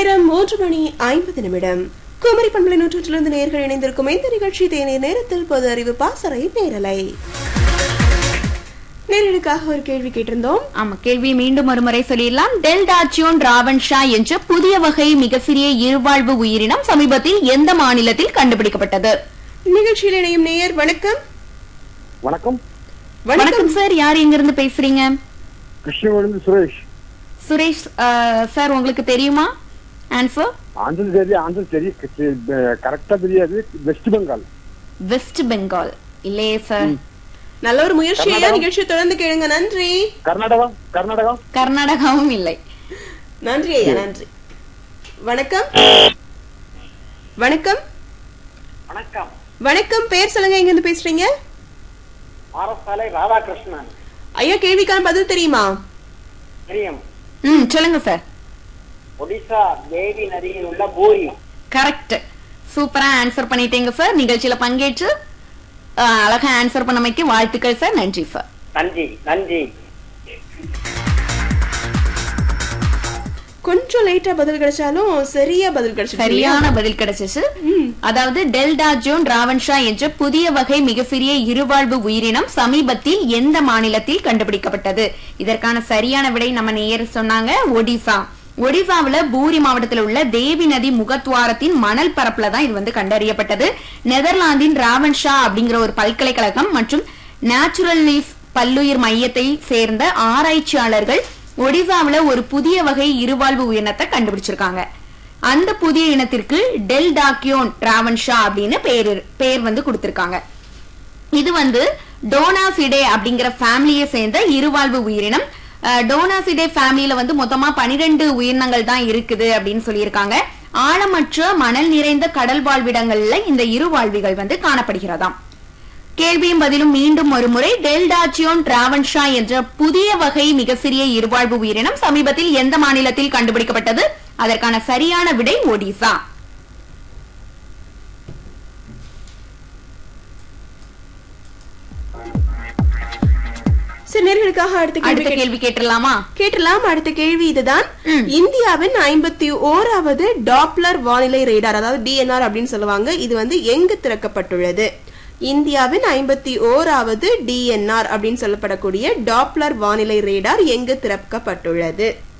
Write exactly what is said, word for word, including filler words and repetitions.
நேரம் மூன்று மணி ஐம்பது நிமிடம். குமரி பண்பலை நூற்றிலிருந்து நேர்கள் இணைந்திருக்கும் இந்த நிகழ்ச்சி தேநீர் நேரத்தில் பொது அறிவு பாசறை நேரலை. நேரலுக்காக ஒரு கேள்வி கேட்டிருந்தோம். ஆமா, கேள்வி மீண்டும் ஒரு முறை சொல்லிடலாம். டெல்டாச்சியோன் ராவன்ஷா என்ற புதிய வகை மிக சிறிய இருவாழ்வு உயிரினம் சமீபத்தில் எந்த மாநிலத்தில் கண்டுபிடிக்கப்பட்டது? நிகழ்ச்சியில் இணையும் நேயர் வணக்கம். வணக்கம். வணக்கம் சார், யார் எங்க இருந்து பேசுறீங்க? கிருஷ்ணகிரியிலிருந்து சுரேஷ். சுரேஷ் சார், உங்களுக்கு தெரியுமா ஆன்சர்? ஆன்சர் தெரியும், ஆன்சர் தெரியும், கரெக்டா தெரியாது. வெஸ்ட் பெங்கால். வெஸ்ட் பெங்கால் இல்லையே சார். நல்ல ஒரு முயற்சியா நிகழ்ச்சி தொடர்ந்து கேளுங்க. நன்றி. கர்நாடகா. கர்நாடகா கர்நாடகாவும் இல்லை. நன்றி ஐயா, நன்றி. வணக்கம். வணக்கம். வணக்கம். வணக்கம், பேர் சொல்லுங்க, எங்க இருந்து பேசுறீங்க? ஆரசாலை ராதாகிருஷ்ணன். ஐயா, கேள்விக்கான பதில் தெரியுமா? தெரியும். ம், சொல்லுங்க சார். ஒடிசா தேவி நதியில் உள்ள பூரி. கரெக்ட். சூப்பரா ஆன்சர் பண்ணிட்டீங்க சார். நிகழ்ச்சியில பங்கேற்று அழகா ஆன்சர் பண்ணமைக்கு வாழ்த்துக்கள் சார். நன்றி சார். நன்றி நன்றி. கொஞ்சம் லேட்டா பதில் கிடைச்சாலும் சரியா பதில் கிடைச்சு சரியான பதில் கிடைச்சிச்சு. அதாவது டெல்டாச்சியோன் ராவன்ஷா என்ற புதிய வகை மிக சிறிய இருவாழ்வு உயிரினம் சமீபத்தில் எந்த மாநிலத்தில் கண்டுபிடிக்கப்பட்டது? இதற்கான சரியான விடை நம்ம நேயர் சொன்னாங்க, ஒடிசா. ஒடிசாவில பூரி மாவட்டத்தில் உள்ள தேவி நதி முகத்வாரத்தின் மணல் பரப்புல தான் இது வந்து கண்டறியப்பட்டது. நெதர்லாந்தின் ராவன்ஷா அப்படிங்கிற ஒரு பல்கலைக்கழகம் மற்றும் நேச்சுரல் லீஃப் பல்லுயிர் மையத்தை சேர்ந்த ஆராய்ச்சியாளர்கள் ஒடிசாவில ஒரு புதிய வகை இருவாழ்வு உயிரினத்தை கண்டுபிடிச்சிருக்காங்க. அந்த புதிய இனத்திற்கு டெல்டாக்கியோன் ராவன்ஷா அப்படின்னு பேர் பேர் வந்து கொடுத்திருக்காங்க. இது வந்து டோனாசிடே அப்படிங்கிற ஃபேமிலியை சேர்ந்த இருவாழ்வு உயிரினம். டோனாசிடே ஃபேமிலியில வந்து மொத்தமா பனிரெண்டு உயிரினங்கள் தான் இருக்குது அப்படின்னு சொல்லியிருக்காங்க. ஆழமற்ற மணல் நிறைந்த கடல் வாழ்விடங்கள்ல இந்த இருவாழ்விகள் வந்து காணப்படுகிறதாம். கேள்வியும் பதிலும் மீண்டும் ஒரு முறை. டெல்டாச்சியோன் ராவன்ஷா என்ற புதிய வகை மிக சிறிய இருவாழ்வு உயிரினம் சமீபத்தில் எந்த மாநிலத்தில் கண்டுபிடிக்கப்பட்டது? அதற்கான சரியான விடை ஒடிசா. நேர்களுக்காக அடுத்த கேள்வி கேட்டலாமா? கேட்டலாம். அடுத்த கேள்வி இதுதான். இந்தியாவின் ஐம்பத்தி ஓராவது டாப்ளர் வானிலை ரேடார், அதாவது டிஎன்ஆர் அப்படின்னு சொல்லுவாங்க, இது வந்து எங்கு திறக்கப்பட்டுள்ளது? இந்தியாவின் ஐம்பத்தி ஓராவது டிஎன்ஆர் அப்படின்னு சொல்லப்படக்கூடிய டாப்ளர் வானிலை ரேடார் எங்கு திறக்கப்பட்டுள்ளது?